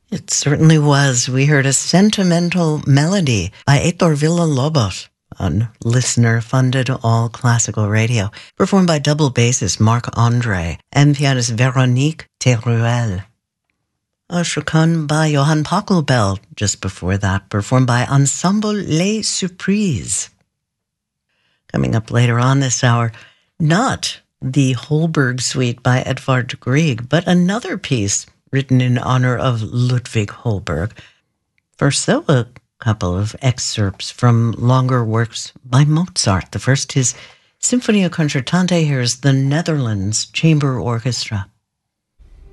It certainly was. We heard a sentimental melody by Heitor Villa-Lobos on listener-funded all-classical radio, performed by double bassist Marc-André and pianist Véronique Teruel. A chaconne by Johann Pachelbel just before that, performed by Ensemble Les Surprises. Coming up later on this hour, not the Holberg Suite by Edvard Grieg, but another piece written in honor of Ludwig Holberg. First, though, a couple of excerpts from longer works by Mozart. The first is Sinfonia Concertante. Here's the Netherlands Chamber Orchestra.